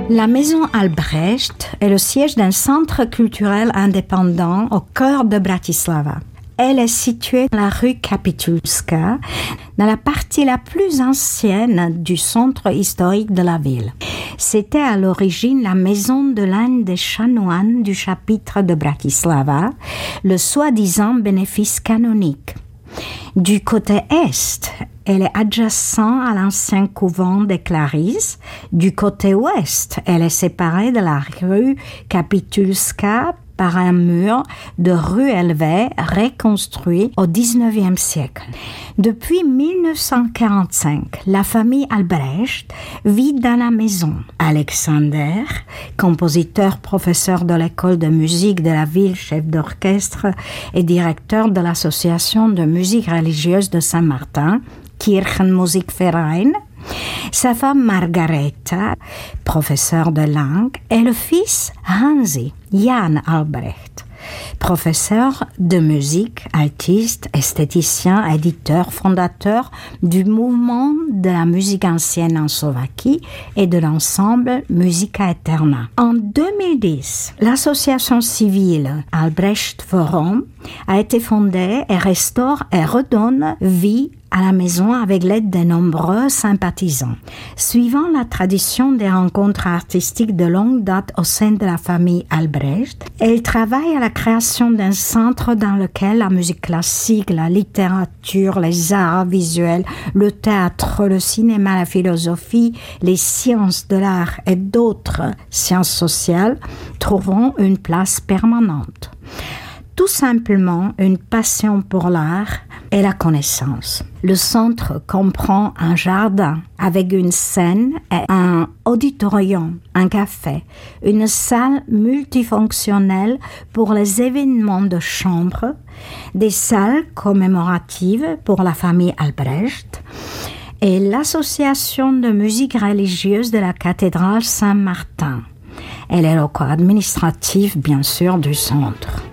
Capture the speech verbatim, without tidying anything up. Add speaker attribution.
Speaker 1: La Maison Albrecht est le siège d'un centre culturel indépendant au cœur de Bratislava. Elle est située dans la rue Kapitulska, dans la partie la plus ancienne du centre historique de la ville. C'était à l'origine la maison de l'un des chanoines du chapitre de Bratislava, le soi-disant bénéfice canonique. Du côté est, elle est adjacente à l'ancien couvent des Clarisses. Du côté ouest, elle est séparée de la rue Kapitulska par un mur de ruelle reconstruit au dix-neuvième siècle. Depuis mille neuf cent quarante-cinq, la famille Albrecht vit dans la maison. Alexander, compositeur, professeur de l'école de musique de la ville, chef d'orchestre et directeur de l'association de musique religieuse de Saint-Martin, Kirchenmusikverein, sa femme Margareta, professeure de langue, et le fils Hansi, Jan Albrecht, professeur de musique, artiste, esthéticien, éditeur, fondateur du mouvement de la musique ancienne en Slovaquie et de l'ensemble Musica Eterna. En deux mille dix, l'association civile Albrecht Forum a été fondée et restaure et redonne vie à la maison avec l'aide de nombreux sympathisants. Suivant la tradition des rencontres artistiques de longue date au sein de la famille Albrecht, elle travaille à la création d'un centre dans lequel la musique classique, la littérature, les arts visuels, le théâtre, le cinéma, la philosophie, les sciences de l'art et d'autres sciences sociales trouveront une place permanente. Tout simplement une passion pour l'art et la connaissance. Le centre comprend un jardin avec une scène et un auditorium, un café, une salle multifonctionnelle pour les événements de chambre, des salles commémoratives pour la famille Albrecht et l'association de musique religieuse de la cathédrale Saint-Martin. Elle est le corps administratif, bien sûr, du centre.